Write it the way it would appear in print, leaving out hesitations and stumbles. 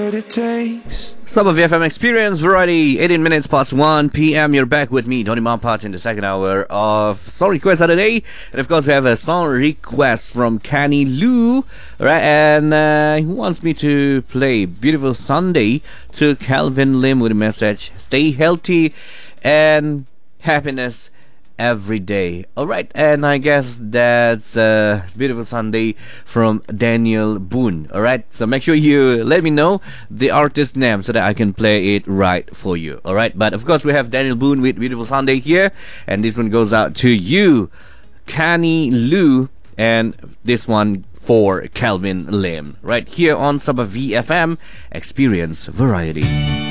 what it takes. Sub of FM Experience Variety, 18 minutes past 1 p.m. You're back with me, Tony Mampat, in the second hour of Song Request of the Day. And of course, we have a song request from Kenny Lou, right? And he wants me to play Beautiful Sunday to Calvin Lim with a message: stay healthy and happiness every day. Alright, and I guess that's Beautiful Sunday from Daniel Boone. Alright, so make sure you let me know the artist name so that I can play it right for you. Alright, but of course we have Daniel Boone with Beautiful Sunday here, and this one goes out to you, Kenny Lou, and this one for Calvin Lim, right here on Sabah VFM Experience Variety.